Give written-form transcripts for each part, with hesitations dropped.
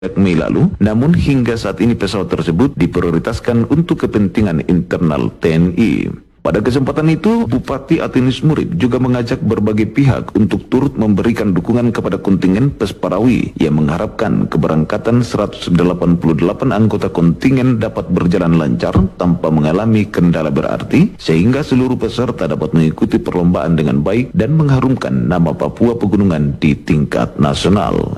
Mei lalu, namun hingga saat ini pesawat tersebut diprioritaskan untuk kepentingan internal TNI. Pada kesempatan itu, Bupati Atinus Murid juga mengajak berbagai pihak untuk turut memberikan dukungan kepada kontingen Pesparawi yang mengharapkan keberangkatan 188 anggota kontingen dapat berjalan lancar tanpa mengalami kendala berarti, sehingga seluruh peserta dapat mengikuti perlombaan dengan baik dan mengharumkan nama Papua Pegunungan di tingkat nasional.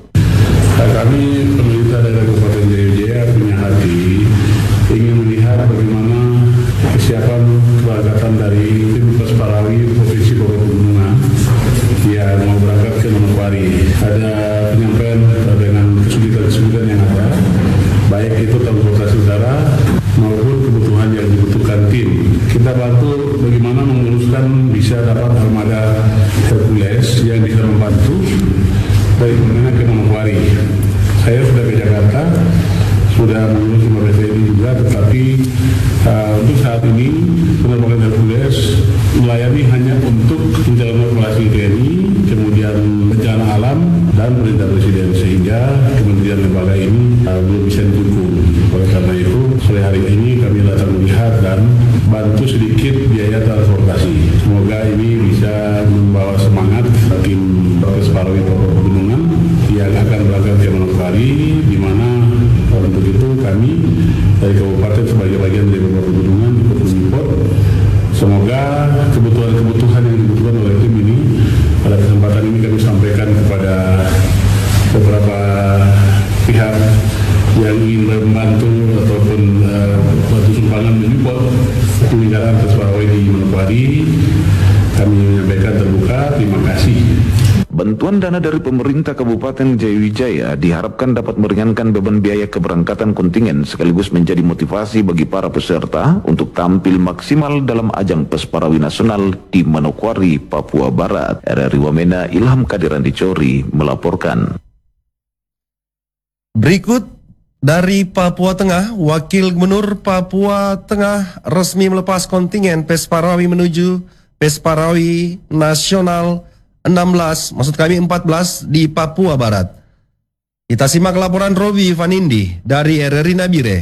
Kami pemerintah daerah Kabupaten Jaya Wijaya punya hati ingin melihat bagaimana kesiapan keberangkatan dari tim Pesparawi Provinsi Papua Pegunungan yang mau berangkat ke Manokwari. Ada penyampaian dengan kesulitan-kesulitan yang ada, baik itu transportasi udara maupun kebutuhan yang dibutuhkan tim. Kita bantu bagaimana menguruskan bisa dapat armada Hercules yang bisa membantu dari Pegunungan ke Manokwari. Saya sudah ke Jakarta, sudah mengurus Mabes TNI juga, tetapi untuk saat ini penerbangan Hercules melayani hanya untuk menjalankan operasi TNI, kemudian bencana alam dan perintah Presiden, sehingga kementerian lembaga ini belum bisa didukung. Oleh karena itu, sore hari ini kami datang melihat dan bantu sedikit biaya transportasi. Semoga ini bisa membawa semangat tim Pesparawi Papua Pegunungan yang akan berangkat ke Manokwari, di mana untuk itu kami dari kabupaten sebagai bagian dari Papua Pegunungan ikut menyupport. Semoga kebutuhan-kebutuhan yang dibutuhkan oleh tim ini pada kesempatan ini kami sampaikan kepada beberapa pihak yang ingin membantu ataupun bantu sumbangan menyupport penyelenggaraan Pesparawi di Manokwari. Kami menyampaikan terbuka terima kasih. Bantuan dana dari pemerintah Kabupaten Jaya Wijaya diharapkan dapat meringankan beban biaya keberangkatan kontingen sekaligus menjadi motivasi bagi para peserta untuk tampil maksimal dalam ajang Pesparawi Nasional di Manokwari, Papua Barat. RRI Wamena, Ilham Kadirandi Cori melaporkan. Berikut dari Papua Tengah, Wakil Gubernur Papua Tengah resmi melepas kontingen Pesparawi menuju Pesparawi Nasional 14 di Papua Barat. Kita simak laporan Robi Vanindi dari RRI Nabire.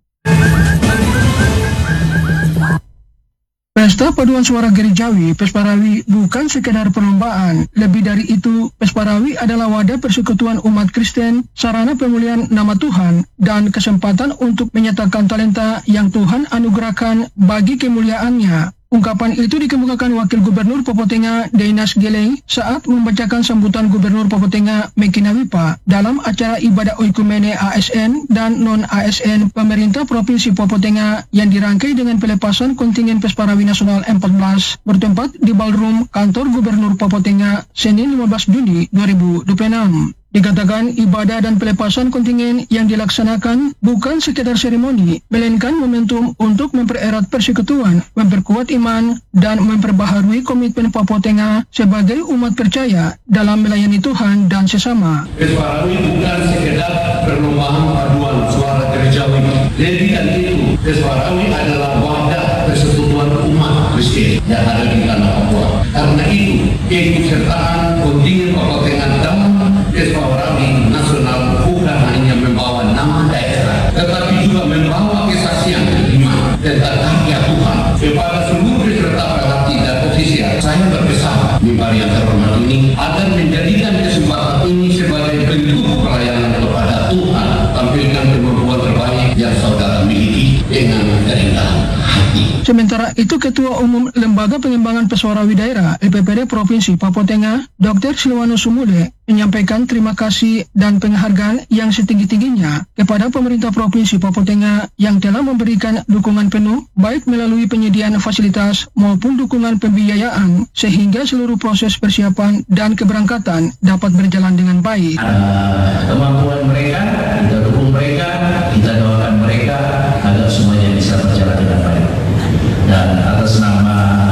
Pesta Paduan Suara Gerejawi Pesparawi bukan sekedar perlombaan. Lebih dari itu, Pesparawi adalah wadah persekutuan umat Kristen, sarana pemulihan nama Tuhan, dan kesempatan untuk menyatakan talenta yang Tuhan anugerahkan bagi kemuliaannya. Ungkapan itu dikemukakan Wakil Gubernur Papua Tengah Deinas Geleng saat membacakan sambutan Gubernur Papua Tengah Mekina Wipa dalam acara ibadah oikumene ASN dan non-ASN Pemerintah Provinsi Papua Tengah yang dirangkai dengan pelepasan kontingen Pesparawi Nasional 14 bertempat di ballroom kantor Gubernur Papua Tengah Senin 15 Juni 2026. Dikatakan ibadah dan pelepasan kontingen yang dilaksanakan bukan sekedar seremoni, melainkan momentum untuk mempererat persekutuan, memperkuat iman, dan memperbaharui komitmen Papua Tengah sebagai umat percaya dalam melayani Tuhan dan sesama. Pesparawi bukan sekedar perlombaan paduan suara gerejawi. Lebih dari itu, Pesparawi adalah wadah persekutuan umat Kristen yang ada di tanah Papua. Karena itu, keikutsertaan kontingen Papua Tengah dalam Pesparawi Nasional bukan hanya membawa nama daerah, tetapi juga membawa kesaksian iman tentang karya Tuhan kepada seluruh peserta pelatih dan ofisial. Saya berpesan di hari yang terhormat ini agar menjadikan kesempatan ini sebagai bentuk pelayanan kepada Tuhan, tampilkan kemampuan terbaik yang saudara miliki dengan kerendahan hati. Sementara itu, Ketua Umum Lembaga Pengembangan Pesparawi Daerah LPPD Provinsi Papua Tengah, Dr. Silwano Sumude, menyampaikan terima kasih dan penghargaan yang setinggi-tingginya kepada pemerintah Provinsi Papua Tengah yang telah memberikan dukungan penuh baik melalui penyediaan fasilitas maupun dukungan pembiayaan sehingga seluruh proses persiapan dan keberangkatan dapat berjalan dengan baik. Kemampuan mereka, kita dukung mereka, kita doakan mereka agar semuanya bisa berjalan dengan baik. Dan atas nama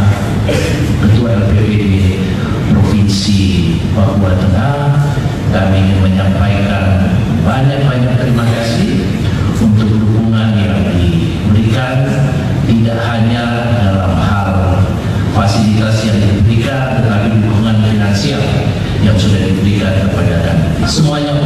Ketua LPPD Provinsi Papua Tengah, kami ingin menyampaikan banyak-banyak terima kasih untuk dukungan yang diberikan, tidak hanya dalam hal fasilitas yang diberikan, tetapi dukungan finansial yang sudah diberikan kepada kami. Semuanya